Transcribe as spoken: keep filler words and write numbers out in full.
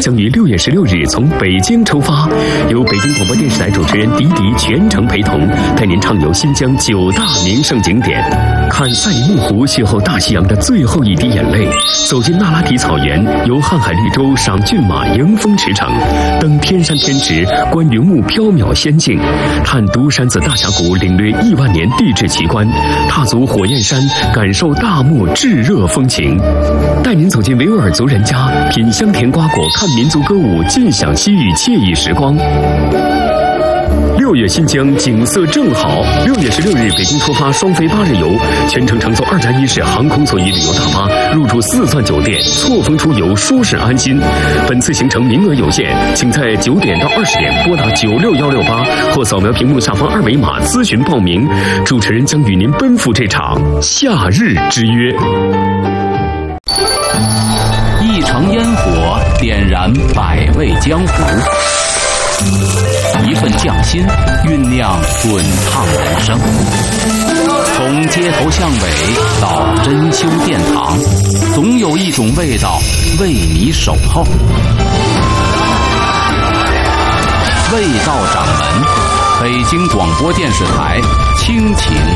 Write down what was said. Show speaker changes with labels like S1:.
S1: 将于六月十六日从北京出发，由北京广播电视台主持人迪迪全程陪同，带您畅游新疆九大名胜景点，看赛里木湖邂逅大西洋的最后一滴眼泪，走进那拉提草原，游瀚海绿洲赏骏马迎风驰骋，登天山天池观云雾缥缈仙境，探独山子大峡谷领略亿万年地质奇观，踏足火焰山感受大漠炙热风情，带您走进维吾尔族人家，品香甜瓜果，看民族歌舞，尽享西域惬意时光。六月新疆景色正好，六月十六日北京出发双飞八日游，全程乘坐二加一式航空座椅旅游大巴，入住四钻酒店，错峰出游，舒适安心。本次行程名额有限，请在九点到二十点拨打九六幺六八或扫描屏幕下方二维码咨询报名。主持人将与您奔赴这场夏日之约。
S2: 一城烟火点燃百味江湖，一份匠心酝酿滚烫人生。从街头巷尾到珍馐殿堂，总有一种味道为你守候。味道掌门，北京广播电视台倾情